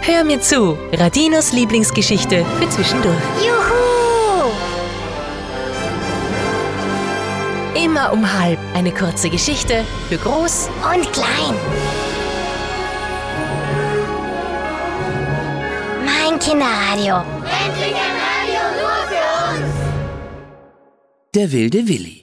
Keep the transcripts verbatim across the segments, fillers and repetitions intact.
Hör mir zu, Radinos Lieblingsgeschichte für zwischendurch. Juhu! Immer um halb eine kurze Geschichte für groß Und klein. Mein Kinderradio. Endlich ein Radio nur für uns! Der wilde Willi.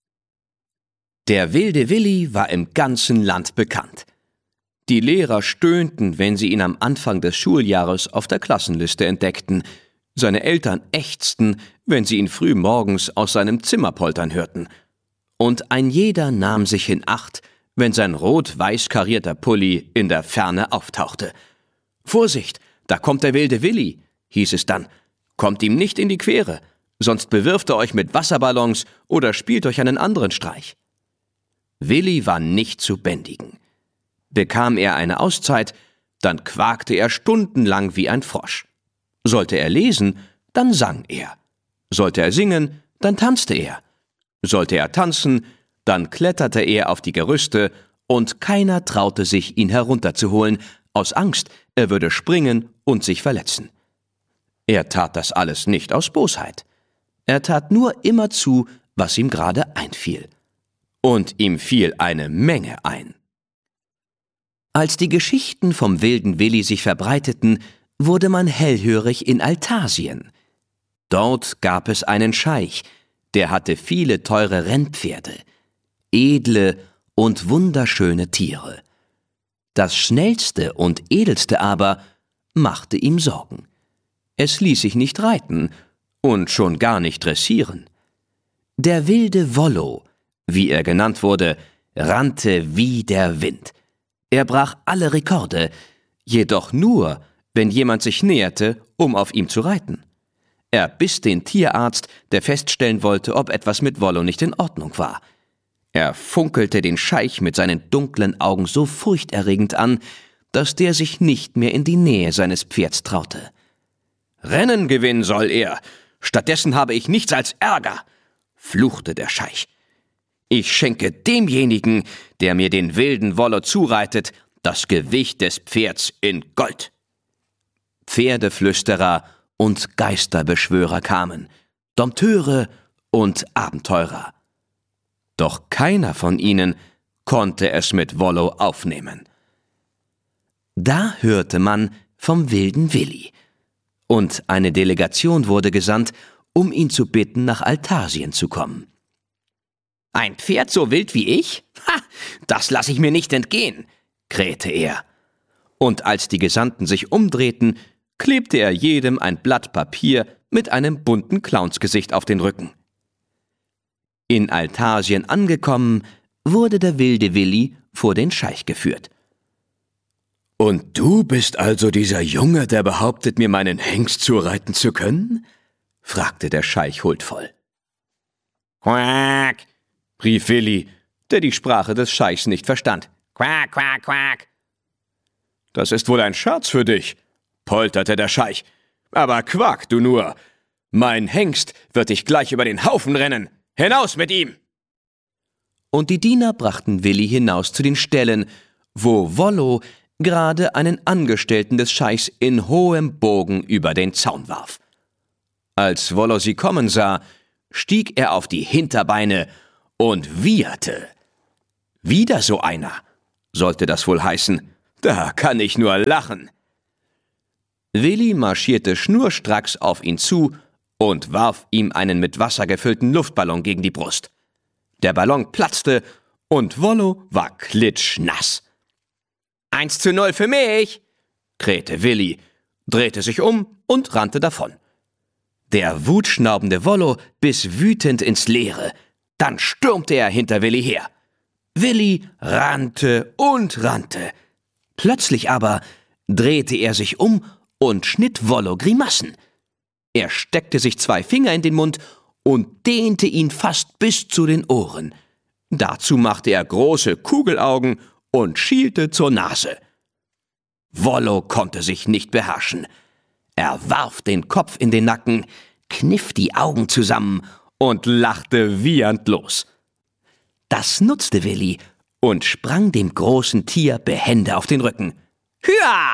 Der wilde Willi war im ganzen Land bekannt. Die Lehrer stöhnten, wenn sie ihn am Anfang des Schuljahres auf der Klassenliste entdeckten. Seine Eltern ächzten, wenn sie ihn früh morgens aus seinem Zimmer poltern hörten. Und ein jeder nahm sich in Acht, wenn sein rot-weiß karierter Pulli in der Ferne auftauchte. »Vorsicht, da kommt der wilde Willi«, hieß es dann. »Kommt ihm nicht in die Quere, sonst bewirft er euch mit Wasserballons oder spielt euch einen anderen Streich.« Willi war nicht zu bändigen. Bekam er eine Auszeit, dann quakte er stundenlang wie ein Frosch. Sollte er lesen, dann sang er. Sollte er singen, dann tanzte er. Sollte er tanzen, dann kletterte er auf die Gerüste, und keiner traute sich, ihn herunterzuholen, aus Angst, er würde springen und sich verletzen. Er tat das alles nicht aus Bosheit. Er tat nur immer zu, was ihm gerade einfiel. Und ihm fiel eine Menge ein. Als die Geschichten vom wilden Willi sich verbreiteten, wurde man hellhörig in Altasien. Dort gab es einen Scheich, der hatte viele teure Rennpferde, edle und wunderschöne Tiere. Das schnellste und edelste aber machte ihm Sorgen. Es ließ sich nicht reiten und schon gar nicht dressieren. Der wilde Wollo, wie er genannt wurde, rannte wie der Wind. Er brach alle Rekorde, jedoch nur, wenn jemand sich näherte, um auf ihm zu reiten. Er biss den Tierarzt, der feststellen wollte, ob etwas mit Wollo nicht in Ordnung war. Er funkelte den Scheich mit seinen dunklen Augen so furchterregend an, dass der sich nicht mehr in die Nähe seines Pferds traute. »Rennen gewinnen soll er, stattdessen habe ich nichts als Ärger«, fluchte der Scheich. »Ich schenke demjenigen, der mir den wilden Wollo zureitet, das Gewicht des Pferds in Gold.« Pferdeflüsterer und Geisterbeschwörer kamen, Dompteure und Abenteurer. Doch keiner von ihnen konnte es mit Wollo aufnehmen. Da hörte man vom wilden Willi, und eine Delegation wurde gesandt, um ihn zu bitten, nach Altasien zu kommen. »Ein Pferd so wild wie ich? Ha, das lasse ich mir nicht entgehen«, krähte er. Und als die Gesandten sich umdrehten, klebte er jedem ein Blatt Papier mit einem bunten Clownsgesicht auf den Rücken. In Altasien angekommen, wurde der wilde Willi vor den Scheich geführt. »Und du bist also dieser Junge, der behauptet, mir meinen Hengst zureiten zu können?« fragte der Scheich huldvoll. »Quack«, rief Willi, der die Sprache des Scheichs nicht verstand. »Quack, quack, quack.« »Das ist wohl ein Scherz für dich«, polterte der Scheich. »Aber quack du nur! Mein Hengst wird dich gleich über den Haufen rennen! Hinaus mit ihm!« Und die Diener brachten Willi hinaus zu den Ställen, wo Wollo gerade einen Angestellten des Scheichs in hohem Bogen über den Zaun warf. Als Wollo sie kommen sah, stieg er auf die Hinterbeine und wieherte. »Wieder so einer«, sollte das wohl heißen. »Da kann ich nur lachen.« Willi marschierte schnurstracks auf ihn zu und warf ihm einen mit Wasser gefüllten Luftballon gegen die Brust. Der Ballon platzte und Wollo war klitschnass. »Eins zu null für mich«, krähte Willi, drehte sich um und rannte davon. Der wutschnaubende Wollo biss wütend ins Leere. Dann stürmte er hinter Willi her. Willi rannte und rannte. Plötzlich aber drehte er sich um und schnitt Wollo Grimassen. Er steckte sich zwei Finger in den Mund und dehnte ihn fast bis zu den Ohren. Dazu machte er große Kugelaugen und schielte zur Nase. Wollo konnte sich nicht beherrschen. Er warf den Kopf in den Nacken, kniff die Augen zusammen und lachte wiehernd los. Das nutzte Willi und sprang dem großen Tier behende auf den Rücken. »Hüa!«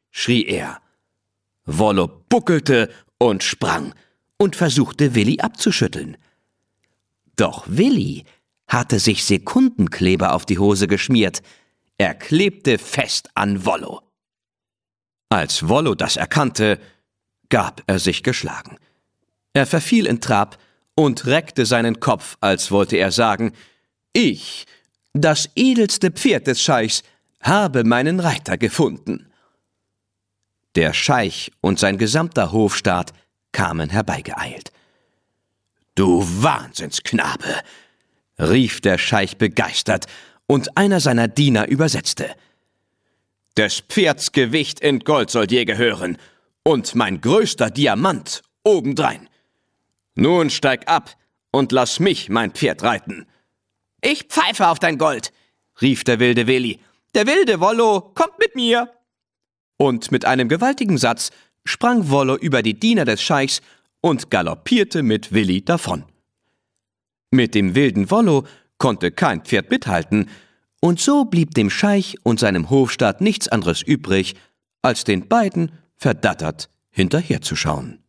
schrie er. Wollo buckelte und sprang und versuchte, Willi abzuschütteln. Doch Willi hatte sich Sekundenkleber auf die Hose geschmiert. Er klebte fest an Wollo. Als Wollo das erkannte, gab er sich geschlagen. Er verfiel in Trab und reckte seinen Kopf, als wollte er sagen: Ich, das edelste Pferd des Scheichs, habe meinen Reiter gefunden. Der Scheich und sein gesamter Hofstaat kamen herbeigeeilt. »Du Wahnsinnsknabe«, rief der Scheich begeistert, und einer seiner Diener übersetzte. »Des Pferds Gewicht in Gold soll dir gehören und mein größter Diamant obendrein. Nun steig ab und lass mich mein Pferd reiten.« »Ich pfeife auf dein Gold«, rief der wilde Willi. »Der wilde Wollo kommt mit mir.« Und mit einem gewaltigen Satz sprang Wollo über die Diener des Scheichs und galoppierte mit Willi davon. Mit dem wilden Wollo konnte kein Pferd mithalten, und so blieb dem Scheich und seinem Hofstaat nichts anderes übrig, als den beiden verdattert hinterherzuschauen.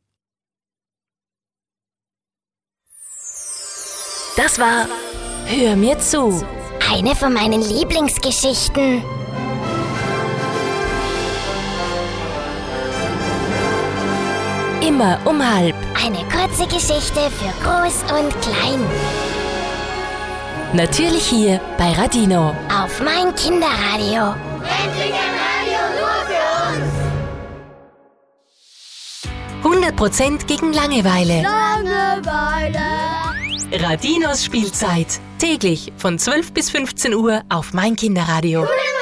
Das war Hör mir zu. Eine von meinen Lieblingsgeschichten. Immer um halb. Eine kurze Geschichte für Groß und Klein. Natürlich hier bei Radino. Auf mein Kinderradio. Endlich ein Radio nur für uns. hundert Prozent gegen Langeweile. Langeweile. Radinos Spielzeit. Täglich von zwölf bis fünfzehn Uhr auf mein Kinderradio. Gute